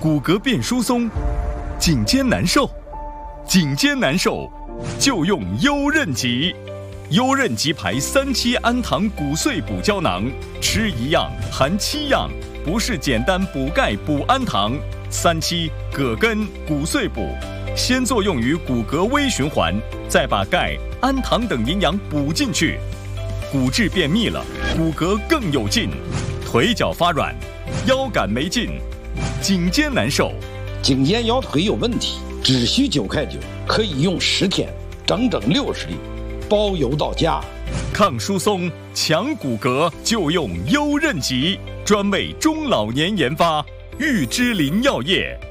骨骼变疏松，颈肩难受，颈肩难受就用优韧极。优韧极牌3期氨糖骨碎补胶囊，吃1样含7样，不是简单补钙补氨糖。3期葛根骨碎补，先作用于骨骼微循环，再把钙、氨糖等营养补进去，骨质变密了，骨骼更有劲，腿脚发软，腰杆没劲，颈肩难受， 颈肩腰腿有问题，只需9块9，可以用10天，整整60粒，包邮到家。 抗疏松、强骨骼就用优韧极，专为中老年研发，玉芝林药业。